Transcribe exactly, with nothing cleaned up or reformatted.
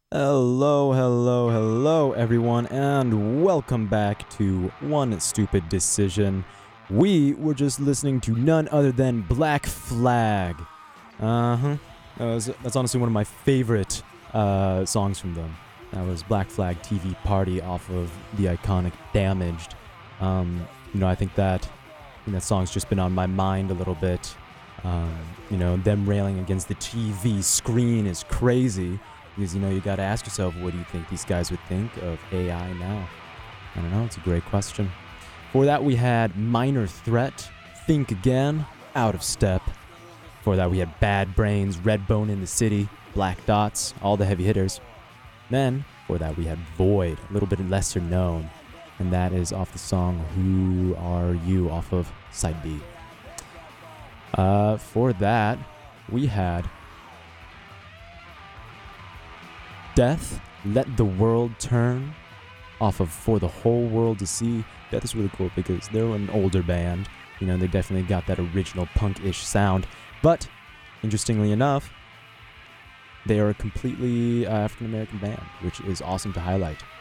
Hello, hello, hello, everyone, and welcome back to One Stupid Decision. We were just listening to none other than Black Flag. Uh-huh. That was, that's honestly one of my favorite uh, songs from them. That was Black Flag T V Party off of the iconic Damaged. Um, you know, I think that, I think that song's just been on my mind a little bit. Um, you know, them railing against the T V screen is crazy. Because, you know, you gotta ask yourself, what do you think these guys would think of A I now? I don't know, it's a great question. For that, we had Minor Threat, Think Again, Out of Step. For that, we had Bad Brains, Redbone in the City, Black Dots, all the heavy hitters. Then, for that, we had Void, a little bit lesser known. And that is off the song Who Are You off of Side B. Uh, for that, we had Death, Let the World Turn, off of For the Whole World to See. Death is really cool because they're an older band. You know, they definitely got that original punk-ish sound. But, interestingly enough, they are a completely uh, African-American band, which is awesome to highlight.